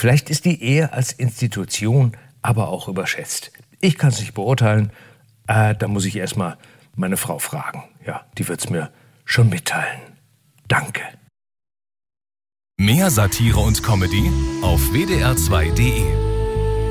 Vielleicht ist die Ehe als Institution aber auch überschätzt. Ich kann es nicht beurteilen. Da muss ich erstmal meine Frau fragen. Ja, die wird es mir schon mitteilen. Danke. Mehr Satire und Comedy auf wdr2.de.